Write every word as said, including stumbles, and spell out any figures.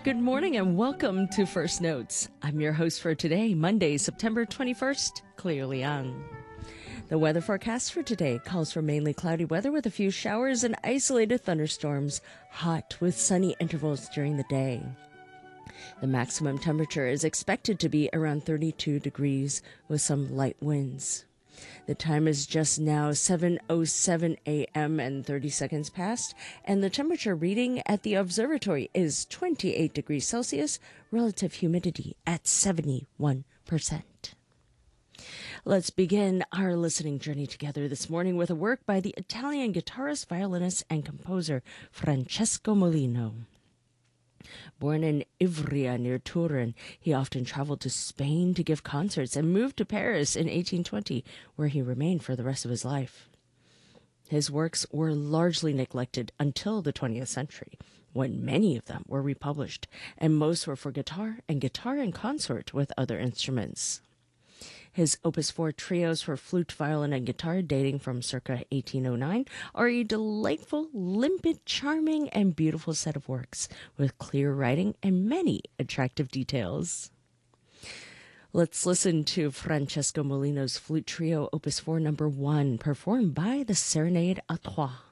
Good morning and welcome to First Notes. I'm your host for today, Monday, September twenty-first, Cleo Liang. The weather forecast for today calls for mainly cloudy weather with a few showers and isolated thunderstorms, hot with sunny intervals during the day. The maximum temperature is expected to be around thirty-two degrees with some light winds. The time is just now seven oh seven a.m. and thirty seconds past, and the temperature reading at the observatory is twenty-eight degrees Celsius, relative humidity at seventy-one percent. Let's begin our listening journey together this morning with a work by the Italian guitarist, violinist, and composer Francesco Molino. Born in Ivrea near Turin, he often traveled to Spain to give concerts and moved to Paris in eighteen twenty, where he remained for the rest of his life. His works were largely neglected until the twentieth century, when many of them were republished, and most were for guitar and guitar in consort with other instruments. His Opus four trios for flute, violin, and guitar, dating from circa eighteen oh nine, are a delightful, limpid, charming, and beautiful set of works with clear writing and many attractive details. Let's listen to Francesco Molino's flute trio, Opus four number one, performed by the Serenade à Trois.